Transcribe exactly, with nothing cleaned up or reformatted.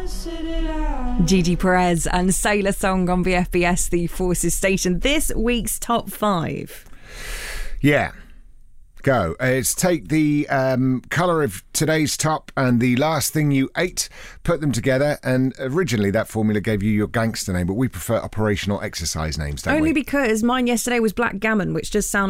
Gigi Perez and Sailor Song on V F B S, the Forces station. This week's top five. Yeah. Go. Uh, it's take the um, colour of today's top and the last thing you ate, put them together, and originally that formula gave you your gangster name, but we prefer operational exercise names, don't Only we? because mine yesterday was Black Gammon, which does sound